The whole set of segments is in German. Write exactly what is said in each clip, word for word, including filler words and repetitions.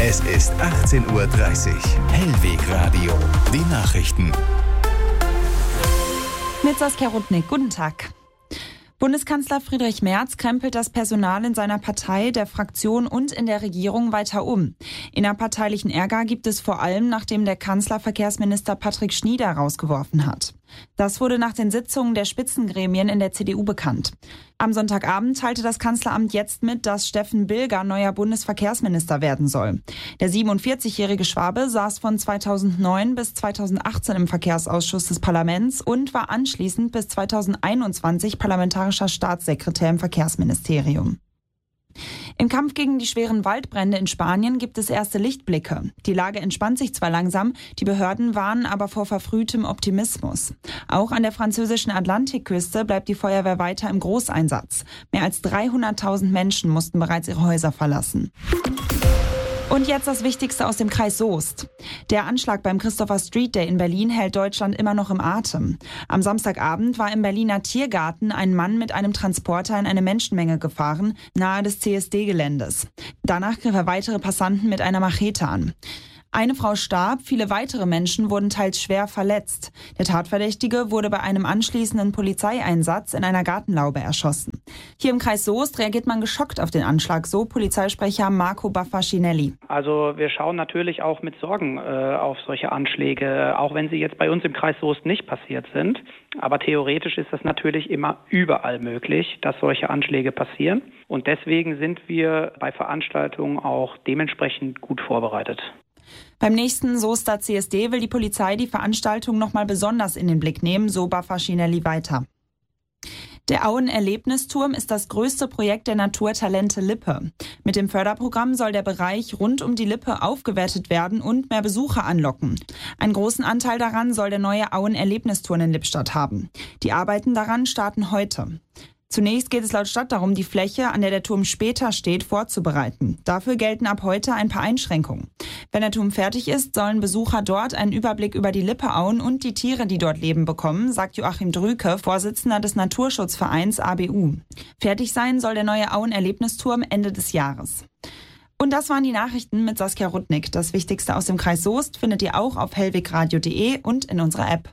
Es ist achtzehn Uhr dreißig. Hellweg Radio. Die Nachrichten. Mit Saskia Rudnick. Guten Tag. Bundeskanzler Friedrich Merz krempelt das Personal in seiner Partei, der Fraktion und in der Regierung weiter um. Innerparteilichen Ärger gibt es vor allem, nachdem der Kanzler Verkehrsminister Patrick Schnieder rausgeworfen hat. Das wurde nach den Sitzungen der Spitzengremien in der C D U bekannt. Am Sonntagabend teilte das Kanzleramt jetzt mit, dass Steffen Bilger neuer Bundesverkehrsminister werden soll. Der siebenundvierzigjährige Schwabe saß von zweitausendneun bis zweitausendachtzehn im Verkehrsausschuss des Parlaments und war anschließend bis zweitausendeinundzwanzig parlamentarischer Staatssekretär im Verkehrsministerium. Im Kampf gegen die schweren Waldbrände in Spanien gibt es erste Lichtblicke. Die Lage entspannt sich zwar langsam, die Behörden warnen aber vor verfrühtem Optimismus. Auch an der französischen Atlantikküste bleibt die Feuerwehr weiter im Großeinsatz. Mehr als dreihunderttausend Menschen mussten bereits ihre Häuser verlassen. Und jetzt das Wichtigste aus dem Kreis Soest. Der Anschlag beim Christopher Street Day in Berlin hält Deutschland immer noch im Atem. Am Samstagabend war im Berliner Tiergarten ein Mann mit einem Transporter in eine Menschenmenge gefahren, nahe des C S D-Geländes. Danach griff er weitere Passanten mit einer Machete an. Eine Frau starb, viele weitere Menschen wurden teils schwer verletzt. Der Tatverdächtige wurde bei einem anschließenden Polizeieinsatz in einer Gartenlaube erschossen. Hier im Kreis Soest reagiert man geschockt auf den Anschlag, so Polizeisprecher Marco Baffacinelli. Also wir schauen natürlich auch mit Sorgen äh, auf solche Anschläge, auch wenn sie jetzt bei uns im Kreis Soest nicht passiert sind. Aber theoretisch ist das natürlich immer überall möglich, dass solche Anschläge passieren. Und deswegen sind wir bei Veranstaltungen auch dementsprechend gut vorbereitet. Beim nächsten Soester C S D will die Polizei die Veranstaltung noch mal besonders in den Blick nehmen, so Baffacinelli weiter. Der Auen-Erlebnisturm ist das größte Projekt der Naturtalente Lippe. Mit dem Förderprogramm soll der Bereich rund um die Lippe aufgewertet werden und mehr Besucher anlocken. Einen großen Anteil daran soll der neue Auen-Erlebnisturm in Lippstadt haben. Die Arbeiten daran starten heute. Zunächst geht es laut Stadt darum, die Fläche, an der der Turm später steht, vorzubereiten. Dafür gelten ab heute ein paar Einschränkungen. Wenn der Turm fertig ist, sollen Besucher dort einen Überblick über die Lippe-Auen und die Tiere, die dort leben, bekommen, sagt Joachim Drüke, Vorsitzender des Naturschutzvereins A B U. Fertig sein soll der neue Auen-Erlebnisturm Ende des Jahres. Und das waren die Nachrichten mit Saskia Rudnick. Das Wichtigste aus dem Kreis Soest findet ihr auch auf hellwegradio punkt de und in unserer App.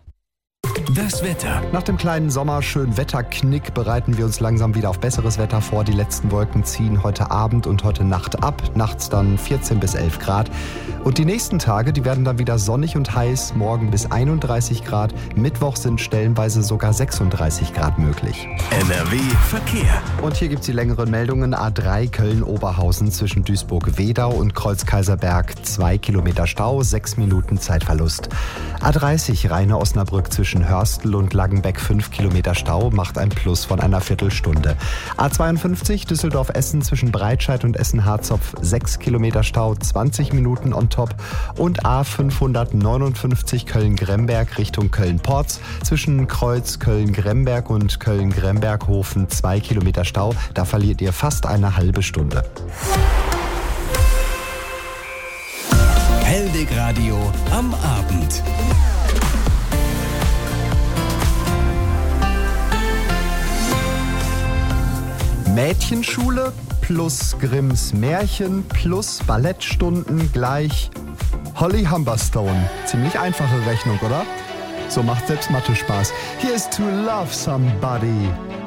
Das Wetter. Nach dem kleinen Sommer-Schönwetterknick bereiten wir uns langsam wieder auf besseres Wetter vor. Die letzten Wolken ziehen heute Abend und heute Nacht ab. Nachts dann vierzehn bis elf Grad. Und die nächsten Tage, die werden dann wieder sonnig und heiß. Morgen bis einunddreißig Grad. Mittwoch sind stellenweise sogar sechsunddreißig Grad möglich. N R W Verkehr. Und hier gibt es die längeren Meldungen. A drei Köln-Oberhausen zwischen Duisburg-Wedau und Kreuz-Kaiserberg. Zwei Kilometer Stau, sechs Minuten Zeitverlust. A dreißig Rheine-Osnabrück zwischen Hörstel und Langenbeck fünf Kilometer Stau, macht ein Plus von einer Viertelstunde. A zweiundfünfzig Düsseldorf-Essen zwischen Breitscheid und Essen-Harzopf sechs Kilometer Stau, zwanzig Minuten on top. Und A fünfhundertneunundfünfzig Köln-Gremberg Richtung Köln-Porz zwischen Kreuz Köln-Gremberg und Köln-Gremberghofen zwei Kilometer Stau. Da verliert ihr fast eine halbe Stunde. Hellweg Radio am Abend. Mädchenschule plus Grimms Märchen plus Ballettstunden gleich Holly Humberstone. Ziemlich einfache Rechnung, oder? So macht selbst Mathe Spaß. Hier ist To Love Somebody.